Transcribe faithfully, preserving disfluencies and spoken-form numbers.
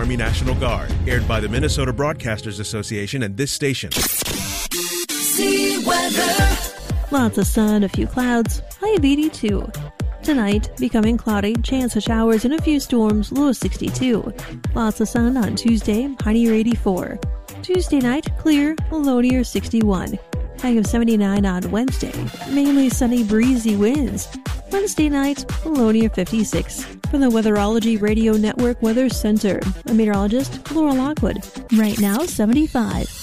Army National Guard. Aired by the Minnesota Broadcasters Association and this station. See weather. Lots of sun, a few clouds, high of eighty-two. Tonight, becoming cloudy, chance of showers and a few storms, low of sixty-two. Lots of sun on Tuesday, high near eighty-four. Tuesday night, clear, low near sixty-one. High of seventy-nine on Wednesday. Mainly sunny, breezy winds. Wednesday night, low near fifty-six. From the Weatherology Radio Network Weather Center, I'm meteorologist Laura Lockwood. Right now, seventy-five.